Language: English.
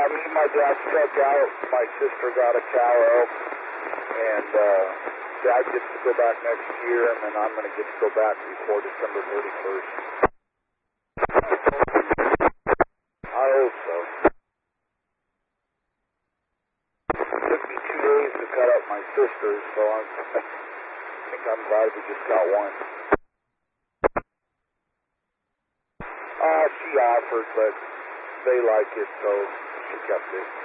me and my dad struck out. My sister got a cow elk, and Dad gets to go back next year, and then I'm going to get to go back before December 31st. I hope so. It took me 2 days to cut up my sister's, so I think I'm glad we just got one. She offered, but they like it, so she kept it.